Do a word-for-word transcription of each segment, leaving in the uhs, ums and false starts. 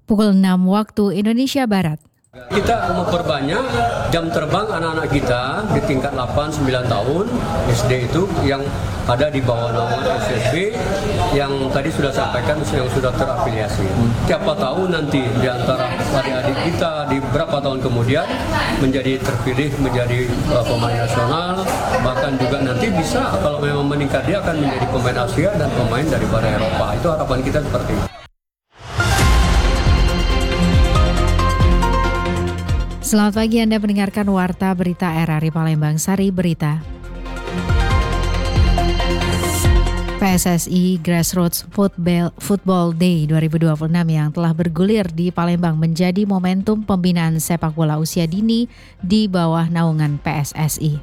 Pukul enam waktu Indonesia Barat. Kita memperbanyak jam terbang anak-anak kita di tingkat delapan sembilan tahun S D itu yang ada di bawah naungan S S B yang tadi sudah sampaikan yang sudah terafiliasi. Siapa tahu nanti di antara adik-adik kita di beberapa tahun kemudian menjadi terpilih menjadi uh, pemain nasional, bahkan juga nanti bisa kalau memang meningkat dia akan menjadi pemain Asia dan pemain daripada Eropa. Itu harapan kita seperti itu. Selamat pagi, Anda mendengarkan Warta Berita R R I Palembang, Sari Berita. P S S I Grassroots Football, Football Day dua ribu dua puluh enam yang telah bergulir di Palembang menjadi momentum pembinaan sepak bola usia dini di bawah naungan P S S I.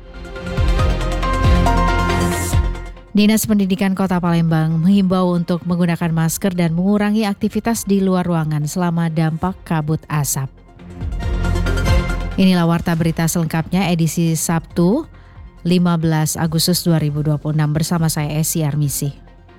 Dinas Pendidikan Kota Palembang menghimbau untuk menggunakan masker dan mengurangi aktivitas di luar ruangan selama dampak kabut asap. Inilah Warta Berita selengkapnya edisi Sabtu lima belas Agustus dua ribu dua puluh enam bersama saya Esi Armisi.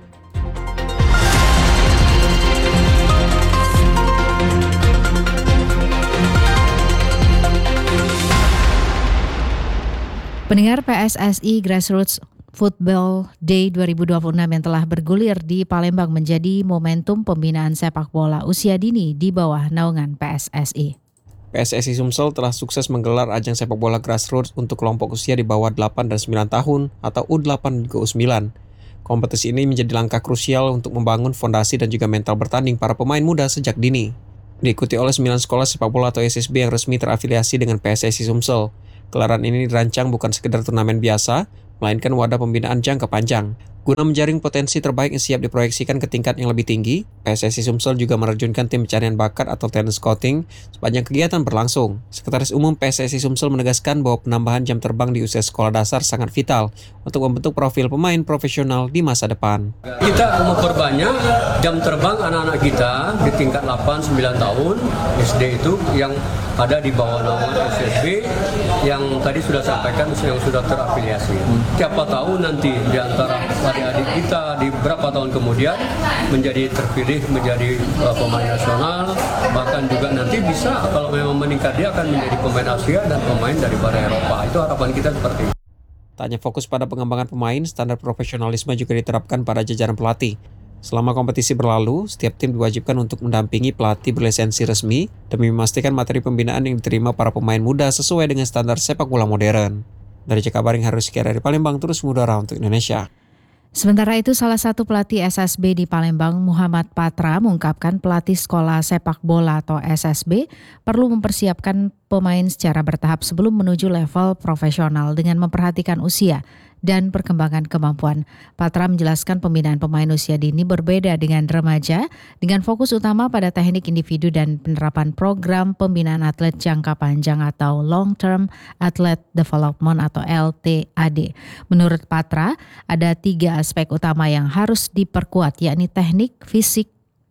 Pendengar, P S S I Grassroots Football Day dua ribu dua puluh enam yang telah bergulir di Palembang menjadi momentum pembinaan sepak bola usia dini di bawah naungan P S S I. P S S I Sumsel telah sukses menggelar ajang sepak bola grassroots untuk kelompok usia di bawah delapan dan sembilan tahun atau U delapan ke U sembilan. Kompetisi ini menjadi langkah krusial untuk membangun fondasi dan juga mental bertanding para pemain muda sejak dini. Diikuti oleh sembilan sekolah sepak bola atau S S B yang resmi terafiliasi dengan P S S I Sumsel. Gelaran ini dirancang bukan sekedar turnamen biasa, melainkan wadah pembinaan jangka panjang. Guna menjaring potensi terbaik yang siap diproyeksikan ke tingkat yang lebih tinggi, P S S I Sumsel juga menerjunkan tim pencarian bakat atau talent scouting sepanjang kegiatan berlangsung. Sekretaris Umum P S S I Sumsel menegaskan bahwa penambahan jam terbang di usia sekolah dasar sangat vital untuk membentuk profil pemain profesional di masa depan. Kita memperbanyak jam terbang anak-anak kita di tingkat delapan sembilan tahun S D itu yang ada di bawah naungan S S B yang tadi sudah sampaikan yang sudah terafiliasi. Siapa tahu nanti di antara adik-adik kita di beberapa tahun kemudian menjadi terpilih menjadi uh, pemain nasional, bahkan juga nanti bisa kalau memang meningkat dia akan menjadi pemain Asia dan pemain daripada Eropa. Itu harapan kita seperti itu. Tak hanya fokus pada pengembangan pemain, standar profesionalisme juga diterapkan pada jajaran pelatih. Selama kompetisi berlalu, setiap tim diwajibkan untuk mendampingi pelatih berlisensi resmi demi memastikan materi pembinaan yang diterima para pemain muda sesuai dengan standar sepak bola modern. Dari Jakabaring, Harus Kiara di Palembang, terus mengudara untuk Indonesia. Sementara itu, salah satu pelatih S S B di Palembang, Muhammad Patra, mengungkapkan pelatih sekolah sepak bola atau S S B perlu mempersiapkan pemain secara bertahap sebelum menuju level profesional dengan memperhatikan usia dan perkembangan kemampuan. Patra menjelaskan pembinaan pemain usia dini berbeda dengan remaja, dengan fokus utama pada teknik individu dan penerapan program pembinaan atlet jangka panjang atau Long Term Athlete Development atau L T A D. Menurut Patra, ada tiga aspek utama yang harus diperkuat, yakni teknik, fisik,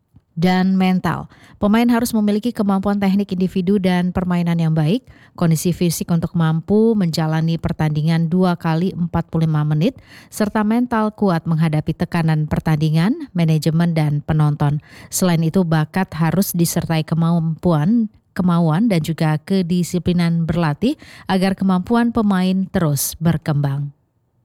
dan mental. Pemain harus memiliki kemampuan teknik individu dan permainan yang baik, kondisi fisik untuk mampu menjalani pertandingan dua kali empat puluh lima menit, serta mental kuat menghadapi tekanan pertandingan, manajemen, dan penonton. Selain itu, bakat harus disertai kemampuan, kemauan, dan juga kedisiplinan berlatih agar kemampuan pemain terus berkembang.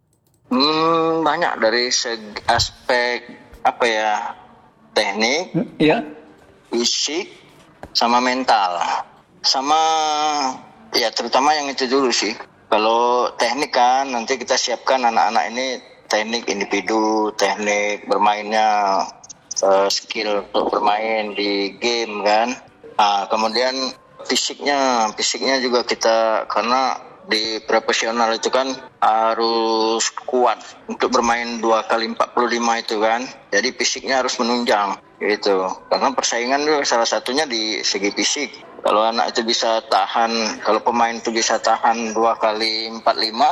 Hmm, banyak dari segi aspek apa ya? Teknik, Ya. fisik, sama mental. Sama ya terutama yang itu dulu sih. Kalau teknik kan nanti kita siapkan anak-anak ini teknik individu, teknik bermainnya, uh, skill untuk bermain di game kan. Nah, kemudian fisiknya, fisiknya juga kita karena di profesional itu kan harus kuat untuk bermain dua kali empat puluh lima itu kan. Jadi fisiknya harus menunjang gitu. Karena persaingan itu salah satunya di segi fisik. Kalau anak itu bisa tahan, kalau pemain itu bisa tahan dua kali empat puluh lima.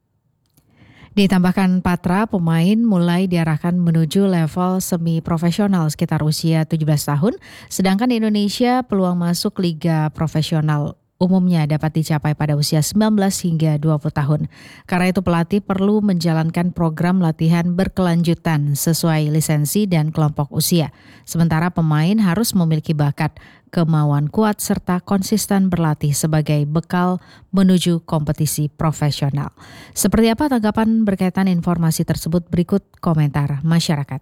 Ditambahkan Patra, pemain mulai diarahkan menuju level semi profesional sekitar usia tujuh belas tahun, sedangkan Indonesia peluang masuk liga profesional umumnya dapat dicapai pada usia sembilan belas hingga dua puluh tahun. Karena itu pelatih perlu menjalankan program latihan berkelanjutan sesuai lisensi dan kelompok usia. Sementara pemain harus memiliki bakat, kemauan kuat, serta konsisten berlatih sebagai bekal menuju kompetisi profesional. Seperti apa tanggapan berkaitan informasi tersebut? Berikut komentar masyarakat.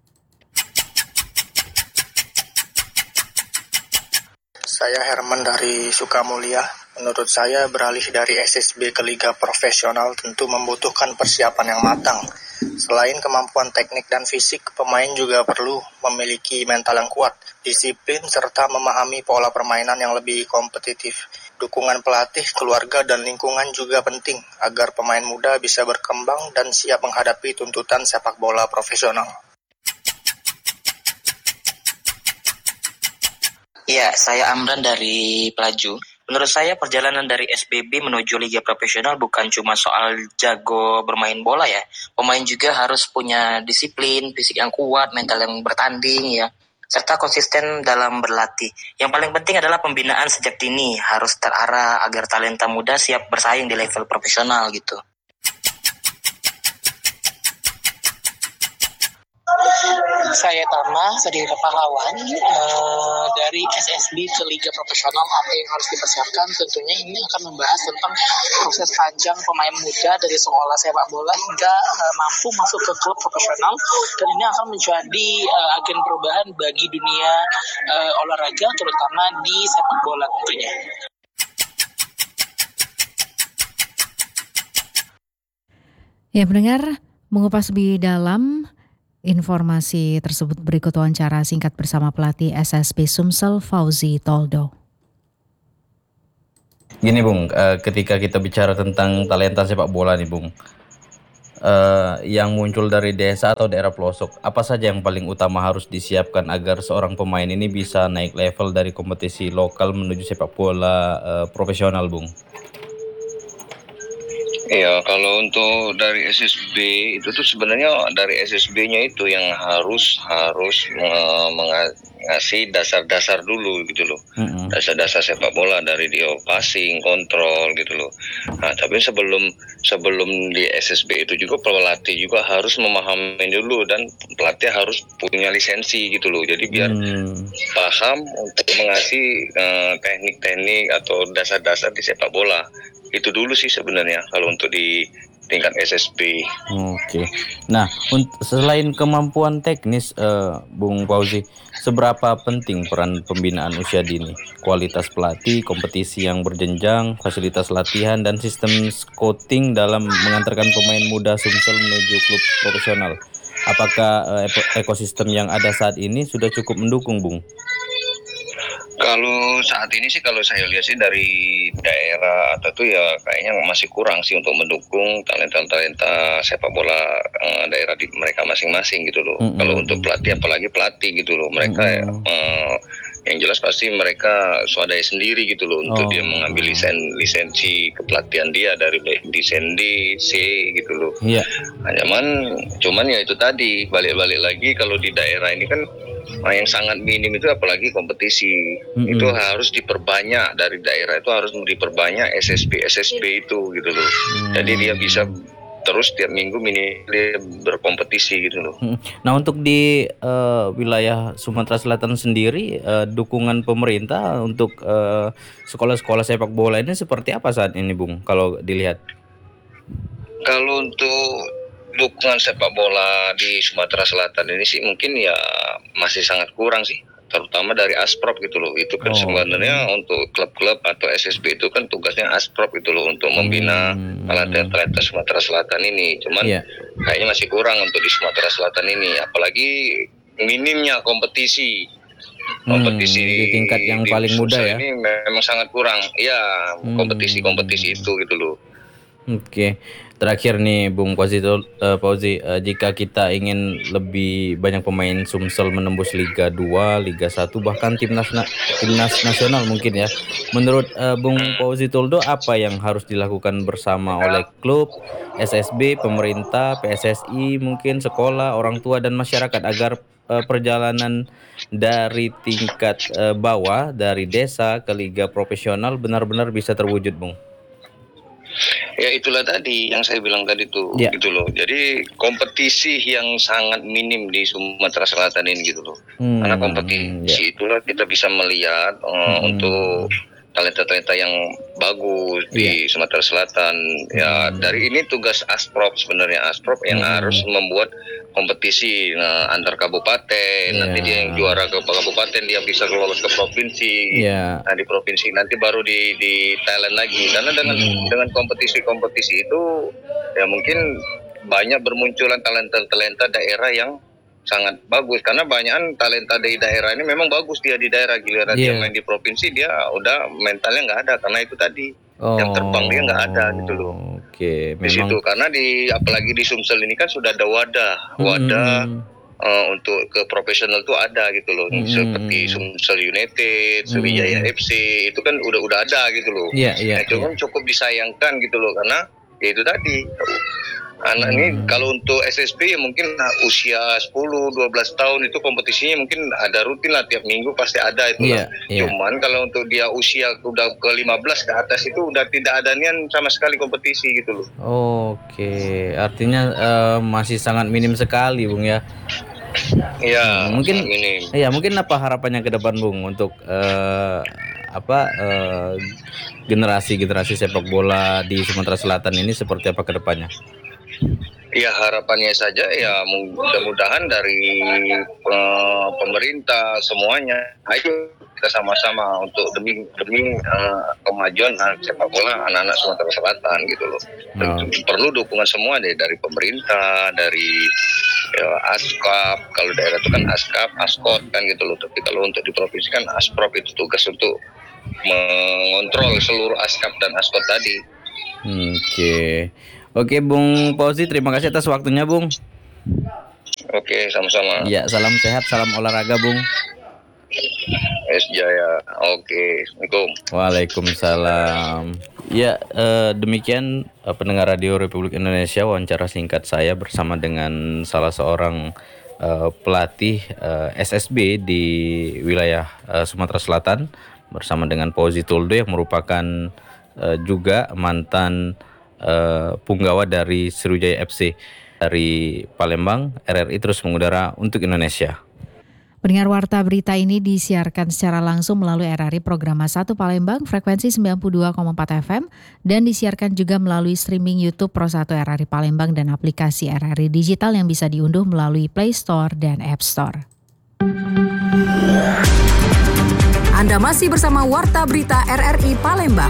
Saya Herman dari Sukamulya. Menurut saya beralih dari S S B ke liga profesional tentu membutuhkan persiapan yang matang. Selain kemampuan teknik dan fisik, pemain juga perlu memiliki mental yang kuat, disiplin, serta memahami pola permainan yang lebih kompetitif. Dukungan pelatih, keluarga, dan lingkungan juga penting agar pemain muda bisa berkembang dan siap menghadapi tuntutan sepak bola profesional. Ya, saya Amran dari Pelaju. Menurut saya perjalanan dari S B B menuju liga profesional bukan cuma soal jago bermain bola ya. Pemain juga harus punya disiplin, fisik yang kuat, mental yang bertanding ya, serta konsisten dalam berlatih. Yang paling penting adalah pembinaan sejak dini, harus terarah agar talenta muda siap bersaing di level profesional gitu. Saya Tama, dari Pahlawan, uh, dari S S B ke Liga Profesional, apa yang harus dipersiapkan? Tentunya ini akan membahas tentang proses panjang pemain muda dari sekolah sepak bola hingga uh, mampu masuk ke klub profesional, dan ini akan menjadi uh, agen perubahan bagi dunia uh, olahraga, terutama di sepak bola tentunya. Ya, pendengar, mengupas lebih dalam informasi tersebut berikut wawancara singkat bersama pelatih S S B Sumsel Fauzi Toldo. Gini Bung, uh, ketika kita bicara tentang talenta sepak bola nih Bung, uh, yang muncul dari desa atau daerah pelosok, apa saja yang paling utama harus disiapkan agar seorang pemain ini bisa naik level dari kompetisi lokal menuju sepak bola uh, profesional Bung? Iya, kalau untuk dari S S B itu tuh sebenarnya dari S S B-nya itu yang harus harus uh, mengasih dasar-dasar dulu gitu loh, mm-hmm. dasar-dasar sepak bola dari dia passing, kontrol gitu loh. Nah, tapi sebelum sebelum di S S B itu juga pelatih juga harus memahami dulu, dan pelatih harus punya lisensi gitu loh. Jadi biar mm. paham untuk mengasih uh, teknik-teknik atau dasar-dasar di sepak bola. Itu dulu sih sebenarnya kalau untuk di tingkat S S B. Oke. Nah, unt- selain kemampuan teknis, uh, Bung Fauzi, seberapa penting peran pembinaan usia dini? Kualitas pelatih, kompetisi yang berjenjang, fasilitas latihan, dan sistem scouting dalam mengantarkan pemain muda Sumsel menuju klub profesional. Apakah uh, ekosistem yang ada saat ini sudah cukup mendukung, Bung? Kalau saat ini sih kalau saya lihat sih dari daerah atau tuh ya kayaknya masih kurang sih untuk mendukung talenta-talenta sepak bola uh, daerah di mereka masing-masing gitu loh. Mm-hmm. Kalau untuk pelatih, apalagi pelatih gitu loh, mereka mm-hmm. uh, yang jelas pasti mereka swadaya sendiri gitu loh untuk oh. dia mengambil lisen lisensi kepelatihan dia dari desain D, C gitu loh. Iya. Yeah. Nah, cuman cuman ya itu tadi balik-balik lagi kalau di daerah ini kan nah, yang sangat minim itu apalagi kompetisi, mm-hmm. itu harus diperbanyak dari daerah, itu harus diperbanyak S S B S S B itu gitu loh. Mm. Jadi dia bisa terus tiap minggu mini berkompetisi gitu loh. Nah, untuk di uh, wilayah Sumatera Selatan sendiri, uh, dukungan pemerintah untuk uh, sekolah-sekolah sepak bola ini seperti apa saat ini, Bung? Kalau dilihat? Kalau untuk dukungan sepak bola di Sumatera Selatan ini sih mungkin ya masih sangat kurang sih, terutama dari Asprop gitu loh. Itu kan oh. sebenarnya untuk klub-klub atau S S B itu kan tugasnya Asprop gitu loh untuk membina hmm. talenta-talenta Sumatera Selatan ini. Cuman yeah. kayaknya masih kurang untuk di Sumatera Selatan ini, apalagi minimnya kompetisi. Kompetisi hmm, di tingkat yang di paling muda ya. Ini memang sangat kurang. Ya, hmm. kompetisi-kompetisi itu gitu loh. Oke, terakhir nih Bung Fauzi, uh, Fauzi uh, jika kita ingin lebih banyak pemain Sumsel menembus Liga dua, Liga satu, bahkan timnas na- timnas nasional mungkin ya. Menurut uh, Bung Fauzi Toldo, apa yang harus dilakukan bersama oleh klub, S S B, pemerintah, P S S I, mungkin sekolah, orang tua dan masyarakat agar uh, perjalanan dari tingkat uh, bawah dari desa ke liga profesional benar-benar bisa terwujud, Bung? Ya itulah tadi yang saya bilang tadi tuh, ya. gitu loh. Jadi kompetisi yang sangat minim di Sumatera Selatan ini gitu loh. Hmm, Karena kompetisi ya. itulah kita bisa melihat uh, hmm. untuk talenta-talenta yang bagus yeah. di Sumatera Selatan. Ya, hmm. dari ini tugas Asprop sebenarnya, Asprop yang hmm. harus membuat kompetisi nah, antar kabupaten. Yeah. Nanti dia yang juara ke kabupaten dia bisa lolos ke provinsi. Yeah. Nah, di provinsi nanti baru di di talent lagi. Karena dengan hmm. dengan kompetisi-kompetisi itu ya mungkin banyak bermunculan talenta-talenta daerah yang sangat bagus, karena banyakan talenta di daerah ini memang bagus dia di daerah, giliran yeah. dia main di provinsi dia udah mentalnya nggak ada, karena itu tadi oh, yang terbang dia nggak ada gitu loh. Oke, okay, di situ karena di apalagi di Sumsel ini kan sudah ada wadah, wadah hmm. uh, untuk ke profesional tuh ada gitu loh, hmm. seperti Sumsel United, Sriwijaya hmm. F C itu kan udah udah ada gitu loh. Yeah, yeah, nah, itu yeah. kan cukup disayangkan gitu loh, karena ya itu tadi. Anak ini hmm. kalau untuk S S B ya mungkin nah, usia sepuluh dua belas tahun itu kompetisinya mungkin ada rutin lah, tiap minggu pasti ada itu yeah, yeah. Cuman kalau untuk dia usia udah ke lima belas ke atas itu udah tidak ada nian sama sekali kompetisi gitu loh. Oke, artinya uh, masih sangat minim sekali, Bung ya. Iya, mungkin minim. Iya, mungkin apa harapannya ke depan, Bung, untuk uh, apa uh, generasi-generasi sepak bola di Sumatera Selatan ini seperti apa ke depannya? Ya harapannya saja ya mudah-mudahan dari uh, pemerintah semuanya, ayo kita sama-sama untuk demi demi uh, kemajuan uh, sepak bola anak-anak Sumatera Selatan gitu loh. Oh. Perlu dukungan semua deh, dari pemerintah, dari ya, Askap, kalau daerah itu kan Askap, Askot kan gitu loh. Tapi kalau untuk di provinsi kan Asprop itu tugas untuk mengontrol seluruh Askap dan Askot tadi. Oke. Okay. Oke, Bung Fauzi, terima kasih atas waktunya, Bung. Oke, sama-sama. Ya, salam sehat, salam olahraga, Bung. S Jaya. Oke, Assalamualaikum. Waalaikumsalam. Ya, eh, demikian eh, pendengar Radio Republik Indonesia, wawancara singkat saya bersama dengan salah seorang eh, pelatih eh, S S B di wilayah eh, Sumatera Selatan bersama dengan Fauzi Tuldo yang merupakan eh, juga mantan Uh, punggawa dari Sriwijaya F C dari Palembang. R R I terus mengudara untuk Indonesia. Pendengar warta berita ini disiarkan secara langsung melalui R R I Programa satu Palembang frekuensi sembilan puluh dua koma empat F M dan disiarkan juga melalui streaming YouTube Pro satu R R I Palembang dan aplikasi R R I Digital yang bisa diunduh melalui Play Store dan App Store. Anda masih bersama Warta Berita R R I Palembang.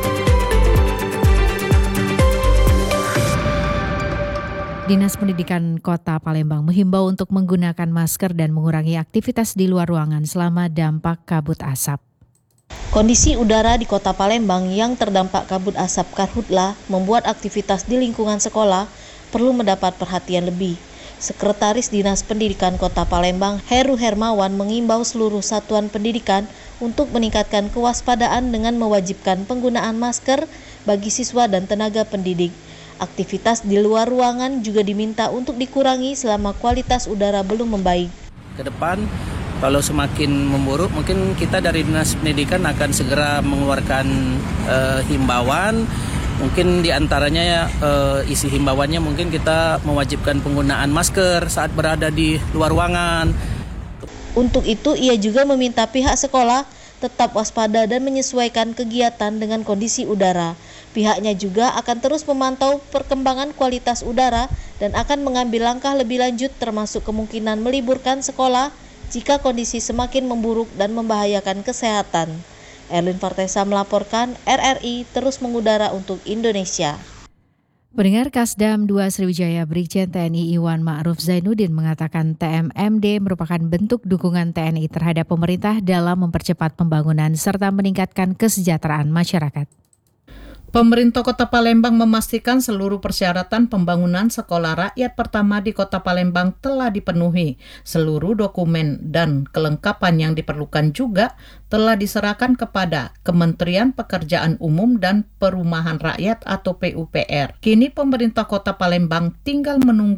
Dinas Pendidikan Kota Palembang menghimbau untuk menggunakan masker dan mengurangi aktivitas di luar ruangan selama dampak kabut asap. Kondisi udara di Kota Palembang yang terdampak kabut asap karhutla membuat aktivitas di lingkungan sekolah perlu mendapat perhatian lebih. Sekretaris Dinas Pendidikan Kota Palembang, Heru Hermawan, mengimbau seluruh satuan pendidikan untuk meningkatkan kewaspadaan dengan mewajibkan penggunaan masker bagi siswa dan tenaga pendidik. Aktivitas di luar ruangan juga diminta untuk dikurangi selama kualitas udara belum membaik. Ke depan, kalau semakin memburuk, mungkin kita dari Dinas Pendidikan akan segera mengeluarkan uh, himbauan. Mungkin diantaranya uh, isi himbauannya mungkin kita mewajibkan penggunaan masker saat berada di luar ruangan. Untuk itu, ia juga meminta pihak sekolah tetap waspada dan menyesuaikan kegiatan dengan kondisi udara. Pihaknya juga akan terus memantau perkembangan kualitas udara dan akan mengambil langkah lebih lanjut termasuk kemungkinan meliburkan sekolah jika kondisi semakin memburuk dan membahayakan kesehatan. Erlin Fartesa melaporkan, R R I terus mengudara untuk Indonesia. Pendengar, Kasdam dua Sriwijaya Brigjen T N I Iwan Ma'ruf Zainuddin mengatakan T M M D merupakan bentuk dukungan T N I terhadap pemerintah dalam mempercepat pembangunan serta meningkatkan kesejahteraan masyarakat. Pemerintah Kota Palembang memastikan seluruh persyaratan pembangunan sekolah rakyat pertama di Kota Palembang telah dipenuhi. Seluruh dokumen dan kelengkapan yang diperlukan juga telah diserahkan kepada Kementerian Pekerjaan Umum dan Perumahan Rakyat atau P U P R. Kini pemerintah Kota Palembang tinggal menunggu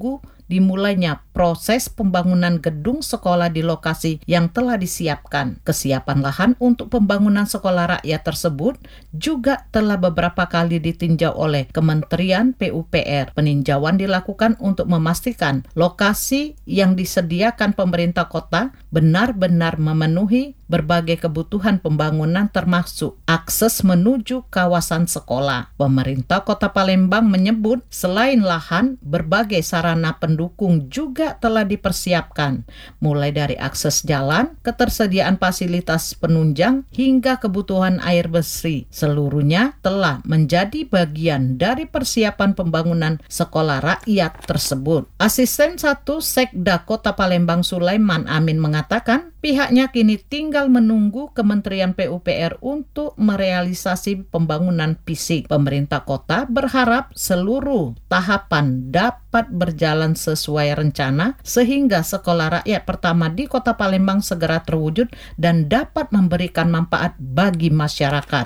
dimulainya proses pembangunan gedung sekolah di lokasi yang telah disiapkan. Kesiapan lahan untuk pembangunan sekolah rakyat tersebut juga telah beberapa kali ditinjau oleh Kementerian P U P R. Peninjauan dilakukan untuk memastikan lokasi yang disediakan pemerintah kota benar-benar memenuhi berbagai kebutuhan pembangunan termasuk akses menuju kawasan sekolah. Pemerintah Kota Palembang menyebut selain lahan, berbagai sarana pendukung juga telah dipersiapkan, mulai dari akses jalan, ketersediaan fasilitas penunjang, hingga kebutuhan air bersih. Seluruhnya telah menjadi bagian dari persiapan pembangunan sekolah rakyat tersebut. Asisten satu Sekda Kota Palembang Sulaiman Amin mengatakan, pihaknya kini tinggal menunggu Kementerian P U P R untuk merealisasi pembangunan fisik. Pemerintah kota berharap seluruh tahapan dapat berjalan sesuai rencana sehingga sekolah rakyat pertama di Kota Palembang segera terwujud dan dapat memberikan manfaat bagi masyarakat.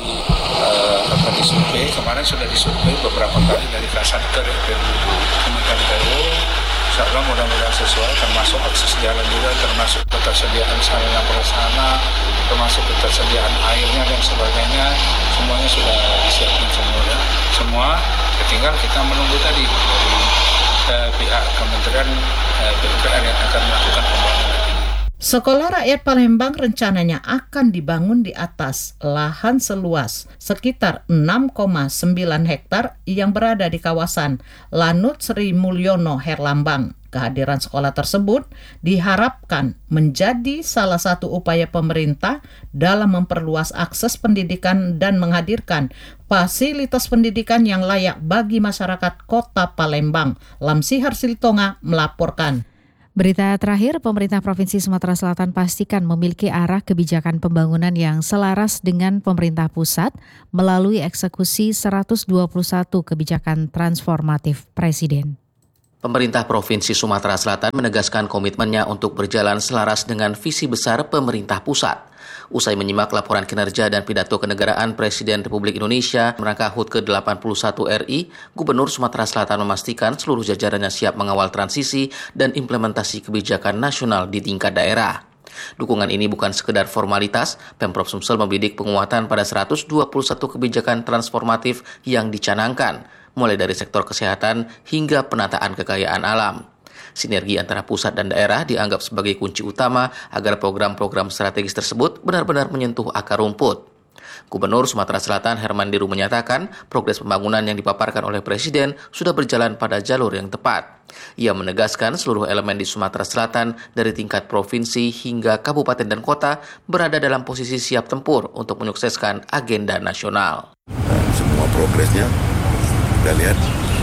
Uh, apa disurvei, kemarin sudah disurvei beberapa kali dari Kasatker Kementerian P U. Insyaallah mudah-mudahan sesuai, termasuk akses jalan juga, termasuk ketersediaan sarana prasarana, termasuk ketersediaan airnya dan sebagainya, semuanya sudah disiapkan semua. Ya. Semua, tinggal kita menunggu tadi dari eh, pihak Kementerian eh, P U P R yang akan melakukan pembangunan. Sekolah rakyat Palembang rencananya akan dibangun di atas lahan seluas sekitar enam koma sembilan hektar yang berada di kawasan Lanut Sri Mulyono Herlambang. Kehadiran sekolah tersebut diharapkan menjadi salah satu upaya pemerintah dalam memperluas akses pendidikan dan menghadirkan fasilitas pendidikan yang layak bagi masyarakat Kota Palembang. Lamsi Harsiltonga melaporkan. Berita terakhir, pemerintah Provinsi Sumatera Selatan pastikan memiliki arah kebijakan pembangunan yang selaras dengan pemerintah pusat melalui eksekusi seratus dua puluh satu kebijakan transformatif Presiden. Pemerintah Provinsi Sumatera Selatan menegaskan komitmennya untuk berjalan selaras dengan visi besar pemerintah pusat. Usai menyimak laporan kinerja dan pidato kenegaraan Presiden Republik Indonesia merangka H U T ke delapan puluh satu R I, Gubernur Sumatera Selatan memastikan seluruh jajarannya siap mengawal transisi dan implementasi kebijakan nasional di tingkat daerah. Dukungan ini bukan sekedar formalitas, Pemprov Sumsel membidik penguatan pada seratus dua puluh satu kebijakan transformatif yang dicanangkan, mulai dari sektor kesehatan hingga penataan kekayaan alam. Sinergi antara pusat dan daerah dianggap sebagai kunci utama agar program-program strategis tersebut benar-benar menyentuh akar rumput. Gubernur Sumatera Selatan Herman Deru menyatakan progres pembangunan yang dipaparkan oleh Presiden sudah berjalan pada jalur yang tepat. Ia menegaskan seluruh elemen di Sumatera Selatan dari tingkat provinsi hingga kabupaten dan kota berada dalam posisi siap tempur untuk menyukseskan agenda nasional. Semua progresnya kita lihat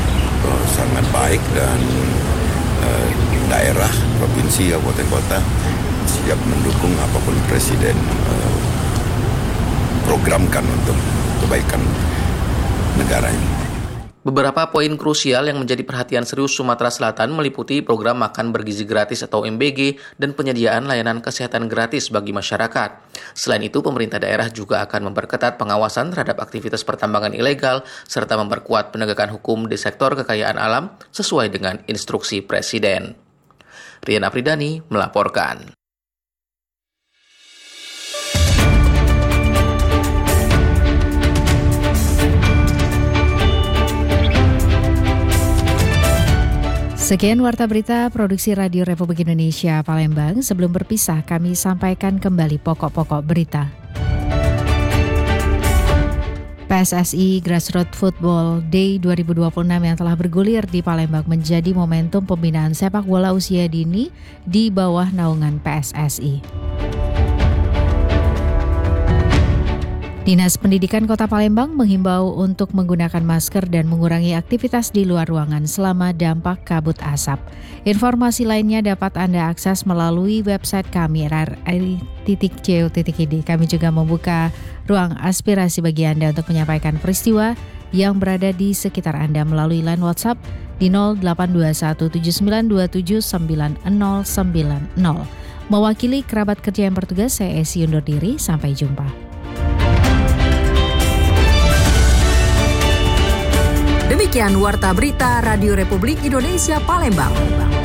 oh, sangat baik dan eh, daerah, provinsi, kabupaten, kota siap mendukung apapun Presiden eh, programkan untuk kebaikan negaranya. Beberapa poin krusial yang menjadi perhatian serius Sumatera Selatan meliputi program makan bergizi gratis atau M B G dan penyediaan layanan kesehatan gratis bagi masyarakat. Selain itu, pemerintah daerah juga akan memperketat pengawasan terhadap aktivitas pertambangan ilegal serta memperkuat penegakan hukum di sektor kekayaan alam sesuai dengan instruksi Presiden. Rian Apridani melaporkan. Sekian Warta Berita Produksi Radio Republik Indonesia Palembang. Sebelum berpisah, kami sampaikan kembali pokok-pokok berita. P S S I Grassroots Football Day dua ribu dua puluh enam yang telah bergulir di Palembang menjadi momentum pembinaan sepak bola usia dini di bawah naungan P S S I. Dinas Pendidikan Kota Palembang menghimbau untuk menggunakan masker dan mengurangi aktivitas di luar ruangan selama dampak kabut asap. Informasi lainnya dapat Anda akses melalui website kami r r i titik co titik i d. Kami juga membuka ruang aspirasi bagi Anda untuk menyampaikan peristiwa yang berada di sekitar Anda melalui line WhatsApp di nol delapan dua satu tujuh sembilan dua tujuh sembilan nol sembilan nol. Mewakili kerabat kerja yang bertugas, saya Esi undur diri. Sampai jumpa. Demikian Demikian Warta Berita Radio Republik Indonesia Palembang.